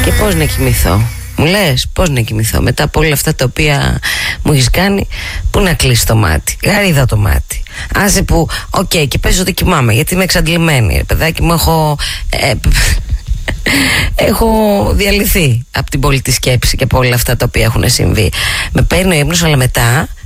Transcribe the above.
Και πώς να κοιμηθώ? Μου λες πώς να κοιμηθώ μετά από όλα αυτά τα οποία μου έχεις κάνει? Πού να κλείσει το μάτι? Γαρίδα το μάτι. Άσε που, και πες ότι κοιμάμαι, γιατί είμαι εξαντλημένη, ρε παιδάκι μου. Έχω διαλυθεί από την πολιτική σκέψη και από όλα αυτά τα οποία έχουν συμβεί. Με παίρνει ο ύπνος, αλλά μετά